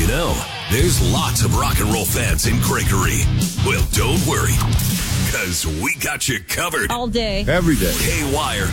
You know, there's lots of rock and roll fans in Gregory. Well, don't worry, because we got you covered. All day. Every day. K-Wire